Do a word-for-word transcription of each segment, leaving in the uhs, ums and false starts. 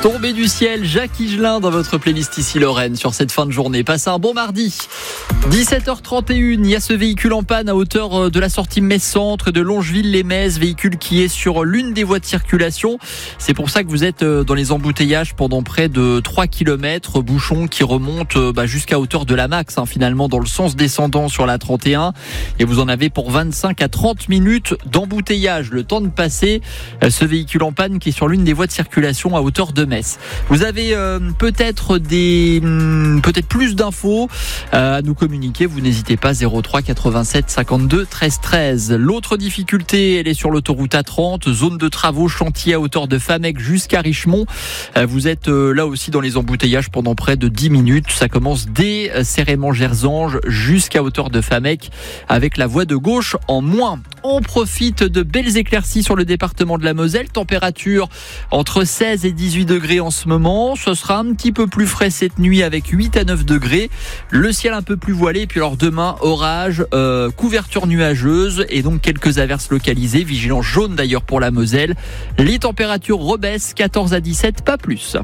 Tombé du ciel, Jacques Higelin dans votre playlist ici Lorraine sur cette fin de journée. Passez un bon mardi. dix-sept heures trente et une, il y a ce véhicule en panne à hauteur de la sortie Metz-Centre de Longeville-les-Metz, véhicule qui est sur l'une des voies de circulation. C'est pour ça que vous êtes dans les embouteillages pendant près de trois kilomètres, bouchon qui remonte bah, jusqu'à hauteur de la Max, hein, finalement dans le sens descendant sur la trente et un. Et vous en avez pour vingt-cinq à trente minutes d'embouteillage, le temps de passer ce véhicule en panne qui est sur l'une des voies de circulation à hauteur de Metz. Vous avez euh, peut-être des peut-être plus d'infos euh, à nous communiquer, vous n'hésitez pas, zéro trois quatre-vingt-sept cinquante-deux treize treize. L'autre difficulté, elle est sur l'autoroute A trente, zone de travaux, chantier à hauteur de Famec jusqu'à Richemont. Euh, vous êtes euh, là aussi dans les embouteillages pendant près de dix minutes. Ça commence dès euh, Cérémont-Gerzange jusqu'à hauteur de Famec avec la voie de gauche en moins. On profite de belles éclaircies sur le département de la Moselle. Température entre seize et dix-huit degrés en ce moment. Ce sera un petit peu plus frais cette nuit avec huit à neuf degrés. Le ciel un peu plus voilé. Et puis alors demain, orage, euh, couverture nuageuse et donc quelques averses localisées. Vigilance jaune d'ailleurs pour la Moselle. Les températures rebaissent quatorze à dix-sept, pas plus.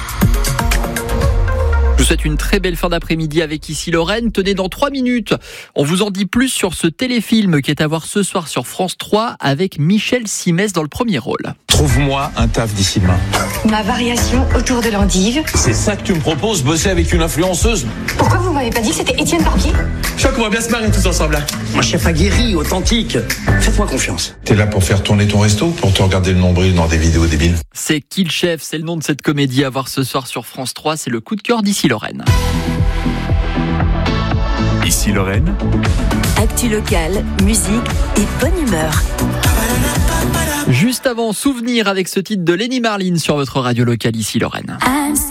Je vous souhaite une très belle fin d'après-midi avec ici Lorraine. Tenez, dans trois minutes, on vous en dit plus sur ce téléfilm qui est à voir ce soir sur France trois avec Michel Simès dans le premier rôle. Trouve-moi un taf d'ici demain. Ma variation autour de l'endive. C'est ça que tu me proposes, bosser avec une influenceuse? Pourquoi vous m'avez pas dit que c'était Étienne Barbier? Je crois qu'on va bien se marrer tous ensemble là. Un chef aguerri, authentique. Faites-moi confiance. T'es là pour faire tourner ton resto, pour te regarder le nombril dans des vidéos débiles? C'est Kill Chef, c'est le nom de cette comédie à voir ce soir sur France trois. C'est le coup de cœur d'ici Lorraine. Ici Lorraine. Actu locale, musique et bonne humeur. Juste avant, souvenir avec ce titre de Lenny Marlin sur votre radio locale ici Lorraine.